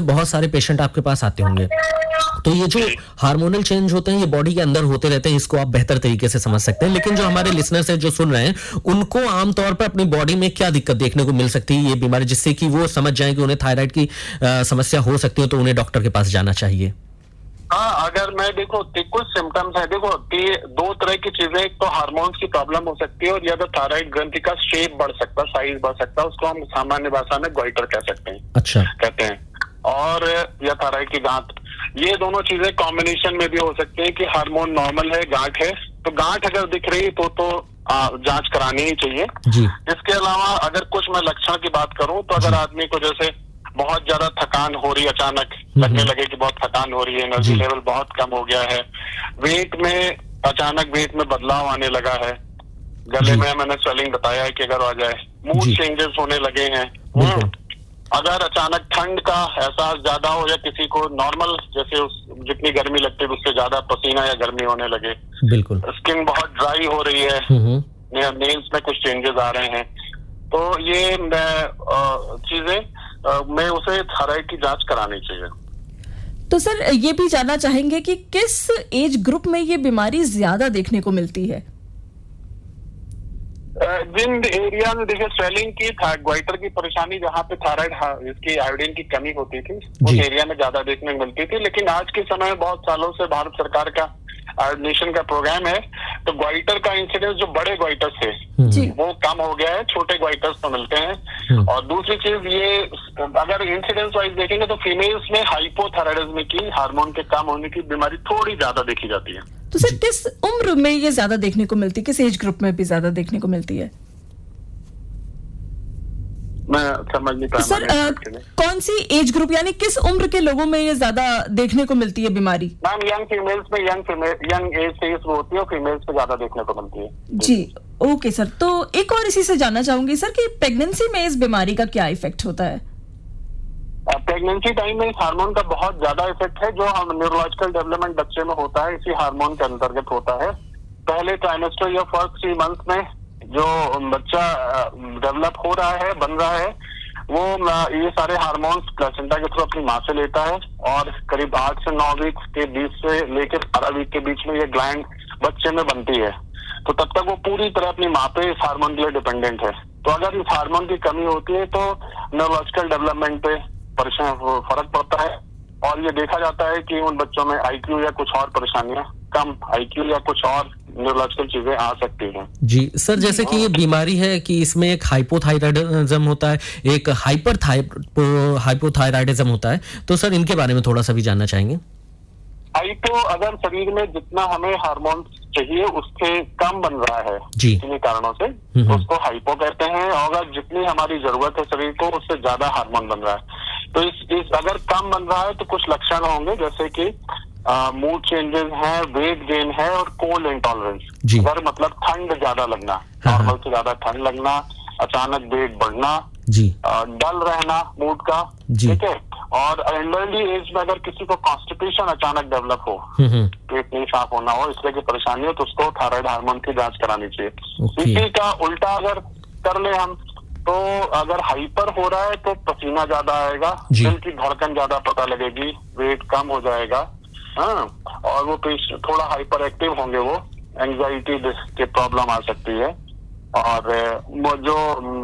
बहुत सारे पेशेंट आपके पास आते होंगे, तो ये जो हार्मोनल चेंज होते हैं ये बॉडी के अंदर होते रहते हैं, इसको आप बेहतर तरीके से समझ सकते हैं। लेकिन जो हमारे लिसनर्स हैं जो सुन रहे हैं, उनको आमतौर पर अपनी बॉडी में क्या दिक्कत देखने को मिल सकती है ये बीमारी, जिससे कि वो समझ जाएं कि उन्हें थायराइड की समस्या हो सकती है, तो उन्हें डॉक्टर के पास जाना चाहिए? हाँ, अगर मैं देखो कुछ सिम्टम्स है, देखो दो तरह की चीजें, एक तो हार्मोन्स की प्रॉब्लम हो सकती है और या तो थायराइड ग्रंथि का शेप बढ़ सकता है, साइज बढ़ सकता है, उसको हम सामान्य भाषा में गोइटर कह सकते हैं। अच्छा, कहते हैं। और या थायराइड की गांठ, ये दोनों चीजें कॉम्बिनेशन में भी हो सकती है कि हार्मोन नॉर्मल है, गांठ है। तो गांठ अगर दिख रही तो जांच करानी ही चाहिए जी। इसके अलावा अगर कुछ मैं लक्षण की बात करूं तो अगर आदमी को जैसे बहुत ज्यादा थकान हो रही, अचानक लगने लगे कि बहुत थकान हो रही है, एनर्जी लेवल बहुत कम हो गया है, वेट में अचानक वेट में बदलाव आने लगा है, गले में मैंने स्वेलिंग बताया है कि अगर आ जाए, मूड चेंजेस होने लगे हैं, अगर अचानक ठंड का एहसास ज्यादा हो या किसी को नॉर्मल जैसे जितनी गर्मी लगती है उससे ज्यादा पसीना या गर्मी होने लगे, बिल्कुल स्किन बहुत ड्राई हो रही है, नेल्स में कुछ चेंजेस आ रहे हैं, तो ये चीजें मैं उसे थायराइड की जांच करानी चाहिए। तो सर ये भी जानना चाहेंगे कि किस एज ग्रुप में ये बीमारी ज्यादा देखने को मिलती है? जिन एरिया में देखिए स्वेलिंग की, गोइटर की परेशानी, जहाँ पे थायराइड इसकी आयोडीन की कमी होती थी उस एरिया में ज्यादा देखने को मिलती थी। लेकिन आज के समय में बहुत सालों से भारत सरकार का आयोडीनेशन का प्रोग्राम है, तो गोइटर का इंसिडेंस जो बड़े गोइटर थे वो कम हो गया है, छोटे गोइटर्स तो मिलते हैं। और दूसरी चीज ये, अगर इंसिडेंस वाइज देखेंगे तो फीमेल्स में हाइपोथायराइडिज्म की, हार्मोन के कम होने की बीमारी थोड़ी ज्यादा देखी जाती है। तो सर किस उम्र में ये ज्यादा देखने को मिलती है, किस एज ग्रुप में भी ज्यादा देखने को मिलती है? मैं समझ नहीं पाया सर कौन सी एज ग्रुप यानी किस उम्र के लोगों में ये ज्यादा देखने को मिलती है बीमारी? मैम यंग फीमेल्स में, यंग एज से शुरू होती है और फीमेल्स में ज्यादा देखने को मिलती है जी। ओके सर, तो एक और इसी से जानना चाहूंगी सर कि प्रेगनेंसी में इस बीमारी का क्या इफेक्ट होता है? प्रेगनेंसी टाइम में इस हार्मोन का बहुत ज्यादा इफेक्ट है, जो न्यूरोलॉजिकल डेवलपमेंट बच्चे में होता है, इसी हार्मोन के अंतर्गत होता है। पहले ट्राइमेस्टर या फर्स्ट 3 मंथ में जो बच्चा डेवलप हो रहा है, बन रहा है, वो ये सारे हार्मोन्स प्लेसेंटा के थ्रू अपनी माँ से लेता है और करीब 8 से 9 वीक के बीच से लेकर 12 वीक के बीच में ये ग्लैंड बच्चे में बनती है। तो तब तक वो पूरी तरह अपनी माँ पे इस हार्मोन के लिए डिपेंडेंट है। तो अगर इस हार्मोन की कमी होती है तो न्यूरोलॉजिकल डेवलपमेंट पे फर्क पड़ता है और ये देखा जाता है कि उन बच्चों में आईक्यू या कुछ और परेशानियां, कम आईक्यू या कुछ और न्यूरोलॉजिकल चीजें आ सकती हैं। जी सर, जैसे कि ये बीमारी है कि इसमें एक हाइपोथायराइडिज्म होता है, एक हाइपोथायराइडिज्म होता है, तो सर इनके बारे में थोड़ा सा भी जानना चाहेंगे। हाइपो, अगर शरीर में जितना हमें हार्मोन चाहिए उससे कम बन रहा है किन्हीं कारणों से, तो उसको हाइपो कहते हैं। और अगर जितनी हमारी जरूरत है शरीर को उससे ज्यादा हार्मोन बन रहा है, तो इस अगर कम बन रहा है तो कुछ लक्षण होंगे, जैसे कि मूड चेंजेस हैं, वेट गेन है और कोल्ड इंटॉलरेंस। अगर मतलब ठंड ज्यादा लगना, नॉर्मल से ज्यादा ठंड लगना, अचानक वेट बढ़ना, डल रहना मूड का, ठीक है। और एल्डरली एज में अगर किसी को कॉन्स्टिपेशन अचानक डेवलप हो, पेट नहीं साफ होना हो, इस तरह की परेशानी हो, तो उसको थायराइड हार्मोन की जांच करानी चाहिए। इसी का उल्टा अगर कर ले हम, तो अगर हाइपर हो रहा है तो पसीना ज्यादा आएगा, दिल की धड़कन ज्यादा पता लगेगी, वेट कम हो जाएगा, हाँ, और वो थोड़ा हाइपर एक्टिव होंगे, वो एंजाइटी की प्रॉब्लम आ सकती है। और वो जो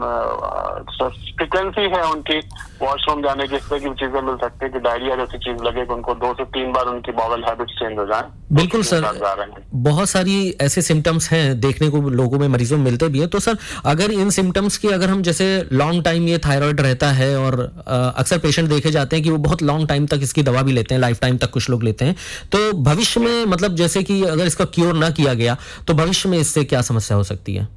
फ्रिक्वेंसी है उनकी वॉशरूम जाने की, इस तरह की चीजें मिल सकती है कि डायरिया जैसी चीज लगे कि उनको 2 से 3 बार उनकी बॉवल हैबिट्स चेंज हो जाए। बिल्कुल सर, बहुत सारी ऐसे सिम्टम्स हैं देखने को लोगों में, मरीजों में मिलते भी हैं। तो सर अगर इन सिम्टम्स की, अगर हम जैसे लॉन्ग टाइम ये थायराइड रहता है और अक्सर पेशेंट देखे जाते हैं कि वो बहुत लॉन्ग टाइम तक इसकी दवा भी लेते हैं, लाइफ टाइम तक कुछ लोग लेते हैं, तो भविष्य में मतलब जैसे कि अगर इसका क्योर ना किया गया तो भविष्य में इससे क्या समस्या हो सकती है?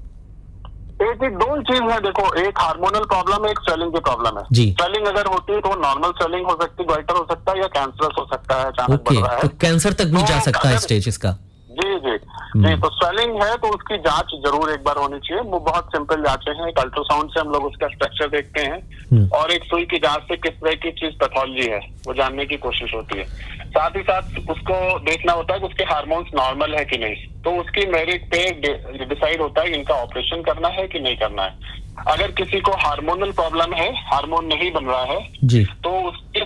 एक 2 चीज है, देखो, एक हार्मोनल प्रॉब्लम है, एक स्वेलिंग की प्रॉब्लम है। स्वेलिंग अगर होती है तो नॉर्मल स्वेलिंग हो सकती है, गोइटर हो सकता है या कैंसरस हो सकता है, अचानक बढ़ रहा है, तो कैंसर तक भी जा सकता है स्टेज इसका। जी, तो स्वेलिंग है तो उसकी जांच जरूर एक बार होनी चाहिए। वो बहुत सिंपल जांचें हैं, एक अल्ट्रासाउंड से हम लोग उसका स्ट्रक्चर देखते हैं और एक सुई की जांच से किस तरह की चीज पैथोलॉजी है वो जानने की कोशिश होती है। साथ ही साथ उसको देखना होता है कि उसके हार्मोन्स नॉर्मल है कि नहीं, तो उसकी मेरिट पे डिसाइड होता है इनका ऑपरेशन करना है कि नहीं करना है। अगर किसी को हार्मोनल प्रॉब्लम है, हार्मोन नहीं बन रहा है, तो उसके